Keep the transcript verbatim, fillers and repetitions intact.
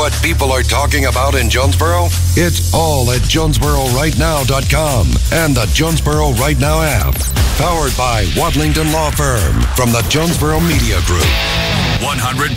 what people are talking about in Jonesboro? It's all at Jonesboro Right Now dot com and the Jonesboro Right Now app. Powered by Wadlington Law Firm from the Jonesboro Media Group. one hundred